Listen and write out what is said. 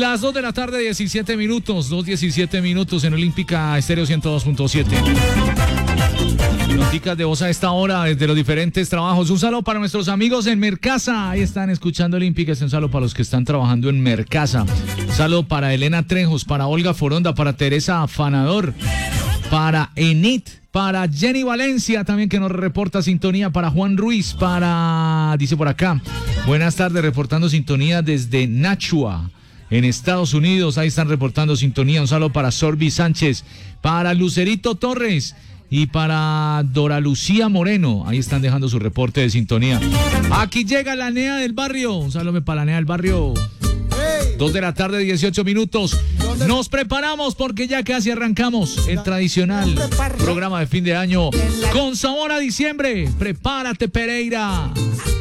Las 2 de la tarde, 17 minutos, 2:17 en Olímpica Estéreo 102.7. Noticas de voz a esta hora desde los diferentes trabajos. Un saludo para nuestros amigos en Mercasa. Ahí están escuchando Olímpica. Un saludo para los que están trabajando en Mercasa. Un saludo para Elena Trejos, para Olga Foronda, para Teresa Afanador, para Enit, para Jenny Valencia también, que nos reporta sintonía, para Juan Ruiz, dice por acá, buenas tardes, reportando sintonía desde Nashua, en Estados Unidos. Ahí están reportando sintonía. Un saludo para Sorbi Sánchez, para Lucerito Torres y para Dora Lucía Moreno. Ahí están dejando su reporte de sintonía. Aquí llega la NEA del barrio. Un saludo para la NEA del barrio. 2 de la tarde, 18 minutos. Nos preparamos porque ya casi arrancamos el tradicional programa de fin de año con sabor a diciembre. Prepárate, Pereira.